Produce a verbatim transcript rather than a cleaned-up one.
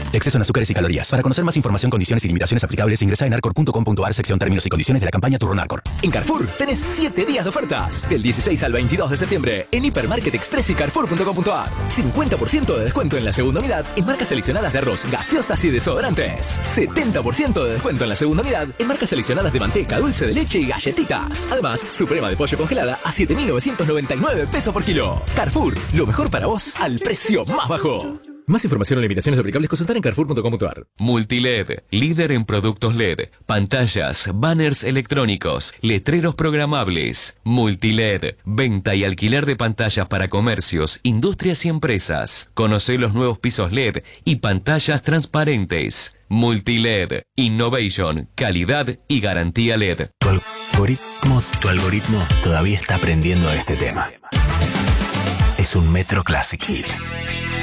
Exceso en azúcares y calorías. Para conocer más información, condiciones y limitaciones aplicables, ingresa en arcor punto com punto ar, sección términos y condiciones de la campaña Turrón Arcor. En Carrefour tenés siete días de ofertas. Del dieciséis al veintidós de septiembre en Hipermarket Express y carrefour punto com punto ar. cincuenta por ciento de descuento en la segunda unidad en marcas seleccionadas de arroz, gaseosas y desodorantes. setenta por ciento de descuento en la segunda unidad en marcas seleccionadas de manteca, dulce de leche y galletitas. Además, suprema de pollo congelada a siete mil novecientos noventa y nueve pesos por kilo. Carrefour, lo mejor para vos al precio más bajo. Más información o limitaciones aplicables, consultar en carrefour punto com punto ar. Multiled, líder en productos L E D, pantallas, banners electrónicos, letreros programables. Multiled, venta y alquiler de pantallas para comercios, industrias y empresas. Conoce los nuevos pisos L E D y pantallas transparentes. Multiled, innovation, calidad y garantía L E D. Tu algoritmo, tu algoritmo todavía está aprendiendo de este tema. Es un Metro Classic Hit.